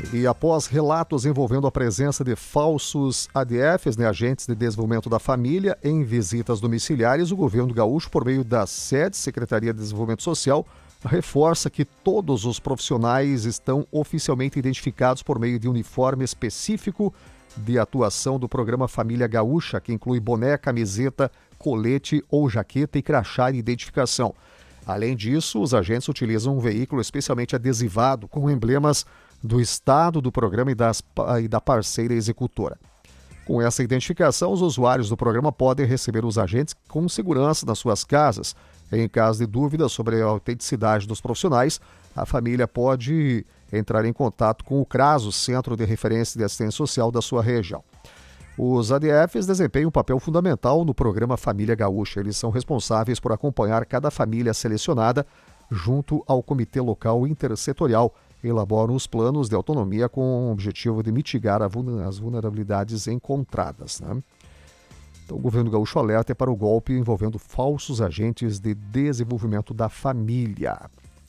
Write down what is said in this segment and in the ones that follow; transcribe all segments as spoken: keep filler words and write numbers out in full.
E após relatos envolvendo a presença de falsos A D Fs, né, agentes de desenvolvimento da família, em visitas domiciliares, o governo gaúcho, por meio da S E D, Secretaria de Desenvolvimento Social, reforça que todos os profissionais estão oficialmente identificados por meio de uniforme específico de atuação do programa Família Gaúcha, que inclui boné, camiseta, colete ou jaqueta e crachá de identificação. Além disso, os agentes utilizam um veículo especialmente adesivado com emblemas do estado do programa e, das, e da parceira executora. Com essa identificação, os usuários do programa podem receber os agentes com segurança nas suas casas. Em caso de dúvidas sobre a autenticidade dos profissionais, a família pode entrar em contato com o CRASO, Centro de Referência de Assistência Social da sua região. Os A D Fs desempenham um papel fundamental no programa Família Gaúcha. Eles são responsáveis por acompanhar cada família selecionada junto ao Comitê Local Intersetorial. Elaboram os planos de autonomia com o objetivo de mitigar as vulnerabilidades encontradas, né? Então, o governo gaúcho alerta para o golpe envolvendo falsos agentes de desenvolvimento da família.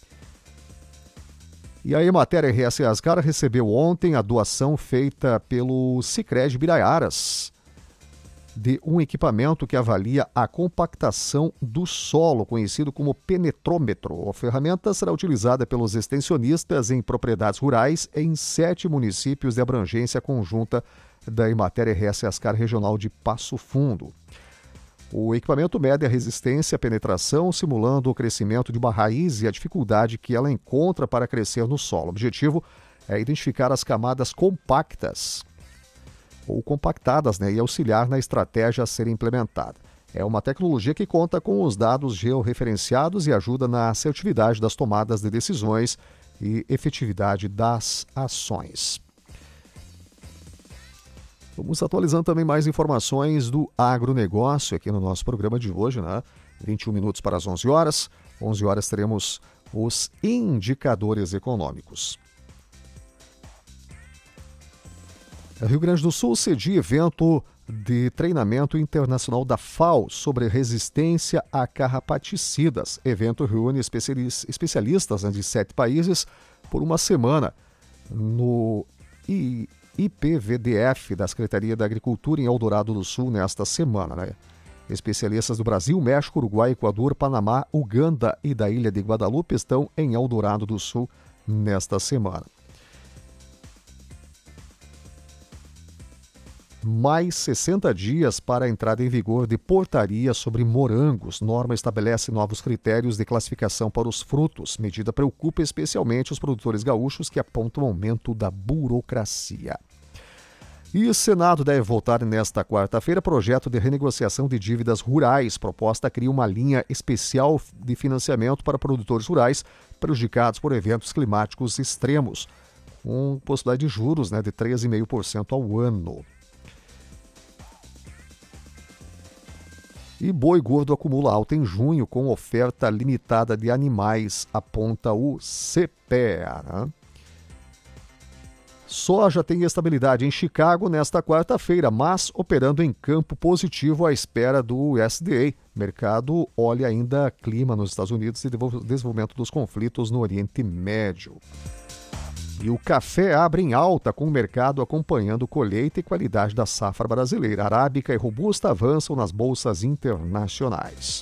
E a Emater R S Ascar recebeu ontem a doação feita pelo Sicredi Biraiaras de um equipamento que avalia a compactação do solo, conhecido como penetrômetro. A ferramenta será utilizada pelos extensionistas em propriedades rurais em sete municípios de abrangência conjunta da Emater R S Ascar Regional de Passo Fundo. O equipamento mede a resistência à penetração, simulando o crescimento de uma raiz e a dificuldade que ela encontra para crescer no solo. O objetivo é identificar as camadas compactas ou compactadas, né, e auxiliar na estratégia a ser implementada. É uma tecnologia que conta com os dados georreferenciados e ajuda na assertividade das tomadas de decisões e efetividade das ações. Vamos atualizando também mais informações do agronegócio aqui no nosso programa de hoje, né? vinte e um minutos para as onze horas. onze horas teremos os indicadores econômicos. Rio Grande do Sul cedia evento de treinamento internacional da F A O sobre resistência a carrapaticidas. Evento reúne especialistas, né, de sete países por uma semana no I P V D F da Secretaria da Agricultura em Eldorado do Sul nesta semana, né? Especialistas do Brasil, México, Uruguai, Equador, Panamá, Uganda e da Ilha de Guadalupe estão em Eldorado do Sul nesta semana. Mais sessenta dias para a entrada em vigor de portaria sobre morangos. Norma estabelece novos critérios de classificação para os frutos. Medida preocupa especialmente os produtores gaúchos que apontam aumento da burocracia. E o Senado deve votar nesta quarta-feira projeto de renegociação de dívidas rurais. Proposta cria uma linha especial de financiamento para produtores rurais prejudicados por eventos climáticos extremos, com possibilidade de juros, né, de treze vírgula cinco por cento ao ano. E boi gordo acumula alta em junho com oferta limitada de animais, aponta o C P E A. Né? Soja tem estabilidade em Chicago nesta quarta-feira, mas operando em campo positivo à espera do U S D A. Mercado olha ainda clima nos Estados Unidos e desenvolvimento dos conflitos no Oriente Médio. E o café abre em alta, com o mercado acompanhando colheita e qualidade da safra brasileira. Arábica e robusta avançam nas bolsas internacionais.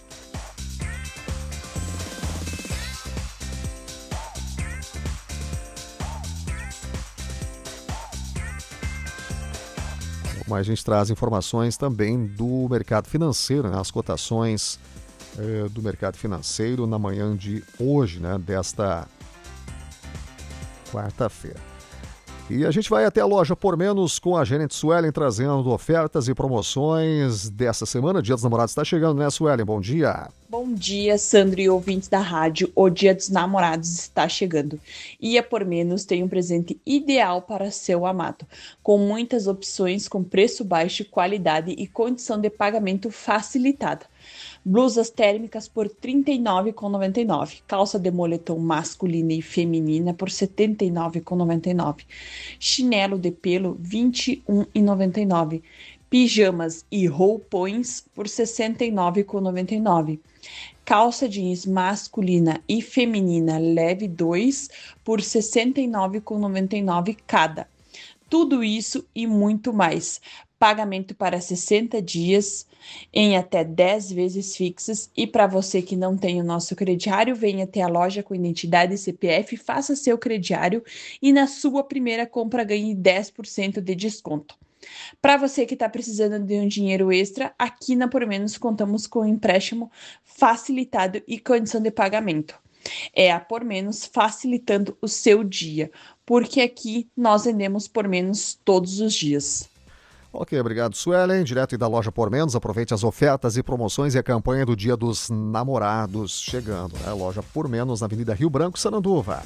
Mas a gente traz informações também do mercado financeiro, né? As cotações eh, do mercado financeiro na manhã de hoje, né? Desta quarta-feira. E a gente vai até a loja Por Menos com a gerente Suelen trazendo ofertas e promoções dessa semana. Dia dos Namorados está chegando, né, Suelen? Bom dia. Bom dia, Sandro e ouvintes da rádio. O Dia dos Namorados está chegando. E a Por Menos tem um presente ideal para seu amado, com muitas opções com preço baixo, qualidade e condição de pagamento facilitada. Blusas térmicas por trinta e nove reais e noventa e nove centavos. Calça de moletom masculina e feminina por setenta e nove reais e noventa e nove centavos. Chinelo de pelo vinte e um reais e noventa e nove centavos. Pijamas e roupões por sessenta e nove reais e noventa e nove centavos. Calça jeans masculina e feminina leve dois por sessenta e nove reais e noventa e nove centavos cada. Tudo isso e muito mais. Pagamento para sessenta dias em até dez vezes fixas. E para você que não tem o nosso crediário, venha até a loja com identidade e C P F, faça seu crediário e na sua primeira compra ganhe dez por cento de desconto. Para você que está precisando de um dinheiro extra, aqui na Por Menos contamos com empréstimo facilitado e condição de pagamento. É a Por Menos facilitando o seu dia, porque aqui nós vendemos por menos todos os dias. Ok, obrigado, Suelen. Direto da loja Por Menos, aproveite as ofertas e promoções e a campanha do Dia dos Namorados chegando, né? Loja Por Menos, na Avenida Rio Branco, Sananduva.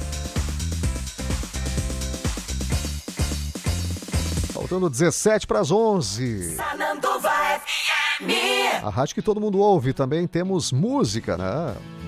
Faltando dezessete para as onze. Sananduva F M. A rádio que todo mundo ouve, também temos música, né?